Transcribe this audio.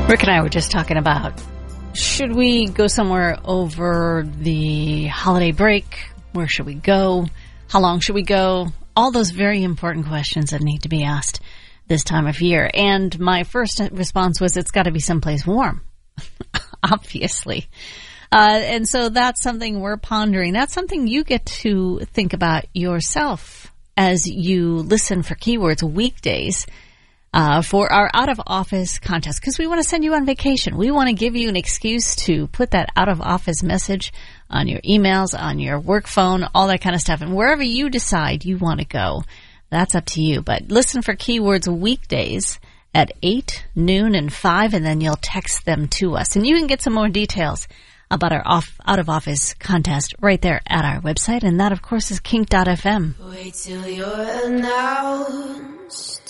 Rick and I were just talking about, should we go somewhere over the holiday break? Where should we go? How long should we go? All those very important questions that need to be asked this time of year. And my first response was, it's got to be someplace warm, obviously. And so that's something we're pondering. That's something you get to think about yourself as you listen for keywords weekdays for our out-of-office contest, because we want to send you on vacation. We want to give you an excuse to put that out-of-office message on your emails, on your work phone, all that kind of stuff. And wherever you decide you want to go, that's up to you. But listen for keywords weekdays at 8, noon, and 5, and then you'll text them to us. And you can get some more details about our out-of-office contest right there at our website. And that, of course, is kink.fm. Wait till you're announced.